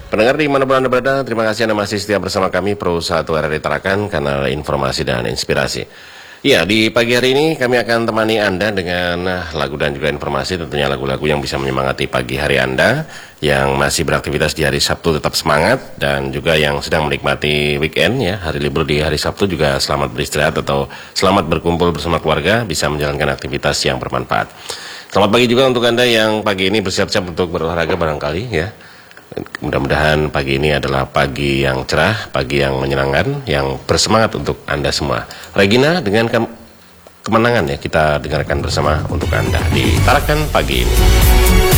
Pendengar di mana Anda berada, terima kasih Anda masih setia bersama kami Pro 1 RRI Tarakan, kanal informasi dan inspirasi. Ya, di pagi hari ini kami akan temani Anda dengan lagu dan juga informasi, tentunya lagu-lagu yang bisa menyemangati pagi hari Anda, yang masih beraktivitas di hari Sabtu tetap semangat, dan juga yang sedang menikmati weekend, ya, hari libur di hari Sabtu juga selamat beristirahat atau selamat berkumpul bersama keluarga, bisa menjalankan aktivitas yang bermanfaat. Selamat pagi juga untuk Anda yang pagi ini bersiap-siap untuk berolahraga barangkali, ya. Mudah-mudahan pagi ini adalah pagi yang cerah, pagi yang menyenangkan, yang bersemangat untuk Anda semua. Regina, dengan kemenangan ya kita dengarkan bersama untuk Anda di Tarakan pagi ini.